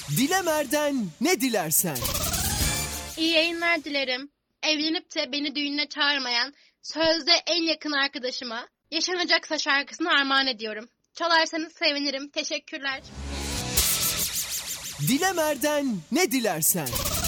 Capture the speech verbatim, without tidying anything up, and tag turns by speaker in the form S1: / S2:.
S1: Dilemer'den ne dilersen.
S2: İyi yayınlar dilerim. Evlenip de beni düğününe çağırmayan, sözde en yakın arkadaşıma Yaşanacaksa şarkısını armağan ediyorum. Çalarsanız sevinirim. Teşekkürler.
S1: Dilemer'den ne dilersen.